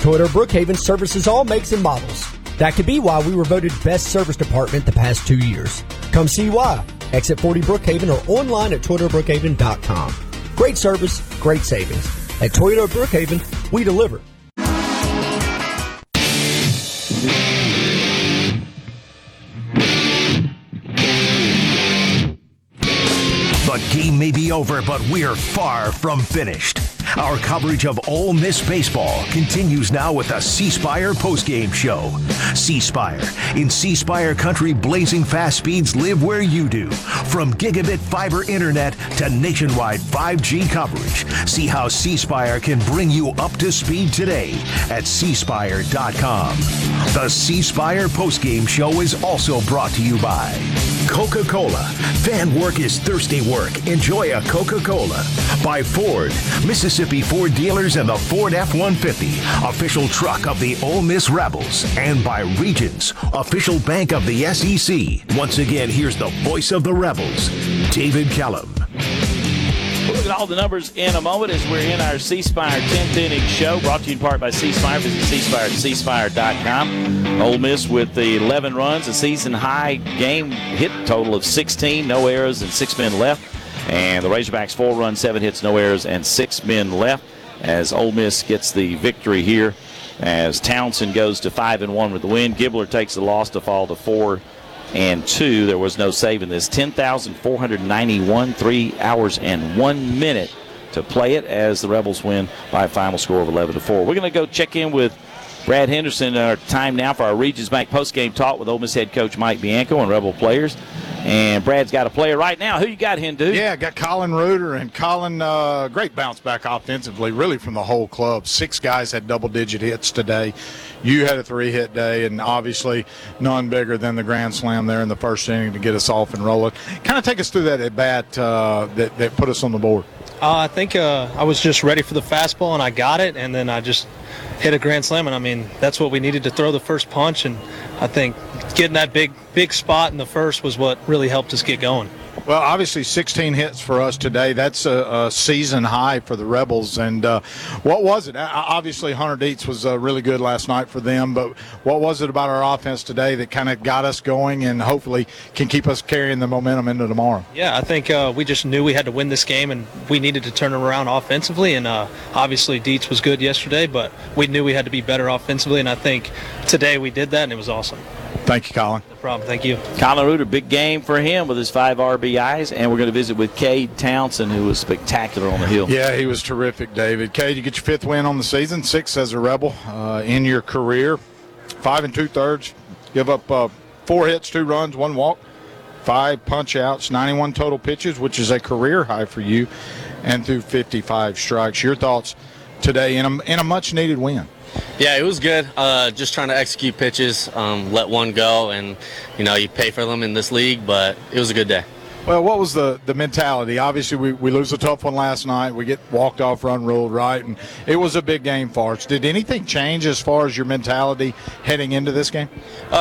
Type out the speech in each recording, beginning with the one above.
Toyota Brookhaven services all makes and models. That could be why we were voted best service department the past 2 years. Come see why. Exit 40 Brookhaven or online at ToyotaBrookhaven.com. Great service, great savings. At Toyota Brookhaven, we deliver. The game may be over, but we're far from finished. Our coverage of Ole Miss baseball continues now with the C Spire postgame show. C Spire. In C Spire country, blazing fast speeds live where you do. From gigabit fiber internet to nationwide 5G coverage. See how C Spire can bring you up to speed today at cspire.com. The C Spire postgame show is also brought to you by Coca-Cola. Fan work is thirsty work. Enjoy a Coca-Cola. By Ford. Mississippi Ford dealers and the Ford F-150, official truck of the Ole Miss Rebels. And by Regions, official bank of the SEC. Once again, here's the voice of the Rebels, David Kellum. We'll look at all the numbers in a moment as we're in our C Spire 10th inning show, brought to you in part by C Spire. Visit cspire at cspire.com. Ole Miss with the 11 runs, a season-high game hit total of 16, no errors and 6 men left. And the Razorbacks 4 runs, 7 hits, no errors, and 6 men left as Ole Miss gets the victory here as Townsend goes to 5-1 with the win. Gibbler takes the loss to fall to 4-2. There was no save in this. 10,491, 3 hours and 1 minute to play it as the Rebels win by a final score of 11-4. We're going to go check in with Brad Henderson. Our time now for our Regions Bank postgame talk with Ole Miss head coach Mike Bianco and Rebel players. And Brad's got a player right now. Who you got, Hindu? Yeah, I got Colin Reuter. And Colin, great bounce back offensively, really from the whole club. 6 guys had double-digit hits today. You had a 3-hit day, and obviously none bigger than the grand slam there in the first inning to get us off and rolling. Kind of take us through that at bat that put us on the board. I think I was just ready for the fastball, and I got it, and then I just hit a grand slam. And, I mean, that's what we needed to throw the first punch, and I think getting that big spot in the first was what really helped us get going. Well, obviously 16 hits for us today. That's a season high for the Rebels. And what was it? Obviously Hunter Dietz was really good last night for them, but what was it about our offense today that kind of got us going and hopefully can keep us carrying the momentum into tomorrow? Yeah, I think we just knew we had to win this game, and we needed to turn it around offensively. And obviously Dietz was good yesterday, but we knew we had to be better offensively, and I think today we did that, and it was awesome. Thank you, Colin. No problem. Thank you. Colin Reuter, big game for him with his 5 RBIs, and we're going to visit with Cade Townsend, who was spectacular on the hill. Yeah, he was terrific, David. Cade, you get your 5th win on the season, 6th as a Rebel in your career. 5 2/3, give up 4 hits, 2 runs, 1 walk, 5 punch-outs, 91 total pitches, which is a career high for you, and through 55 strikes. Your thoughts today in a much-needed win? Yeah, it was good. Just trying to execute pitches, let one go, and, you pay for them in this league, but it was a good day. Well, what was the mentality? Obviously, we lose a tough one last night. We get walked off, run ruled, right? And it was a big game for us. Did anything change as far as your mentality heading into this game?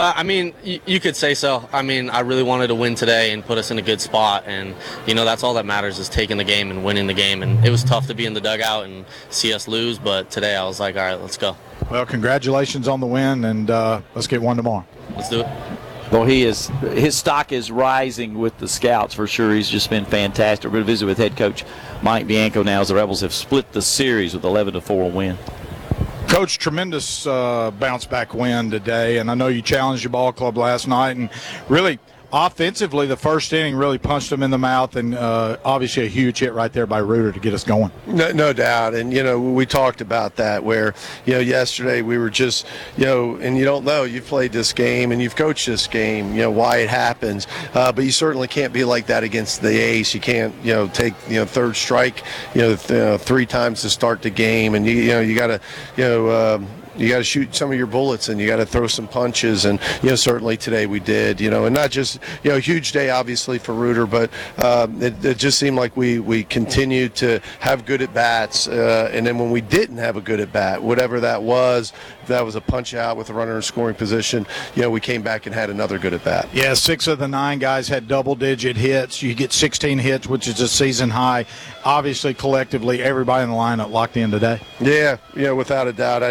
You could say so. I really wanted to win today and put us in a good spot. And, that's all that matters is taking the game and winning the game. And it was tough to be in the dugout and see us lose. But today I was like, all right, let's go. Well, congratulations on the win, and let's get one tomorrow. Let's do it. Well, his stock is rising with the scouts for sure. He's just been fantastic. We're going to visit with head coach Mike Bianco now as the Rebels have split the series with 11-4 win. Coach, tremendous bounce-back win today, and I know you challenged your ball club last night, and really offensively the first inning really punched them in the mouth, and obviously a huge hit right there by Reuter to get us going. No doubt, and we talked about that where yesterday we were just and you don't know, you've played this game and you've coached this game, why it happens, but you certainly can't be like that against the ace. You can't take third strike 3 times to start the game, and you got to you got to shoot some of your bullets, and you got to throw some punches, and certainly today we did. And not just a huge day obviously for Reuter, but it just seemed like we continued to have good at bats, and then when we didn't have a good at bat, whatever that was, if that was a punch out with a runner in scoring position, we came back and had another good at bat. Yeah, 6 of the 9 guys had double-digit hits. You get 16 hits, which is a season high. Obviously, collectively, everybody in the lineup locked in today. Yeah, without a doubt.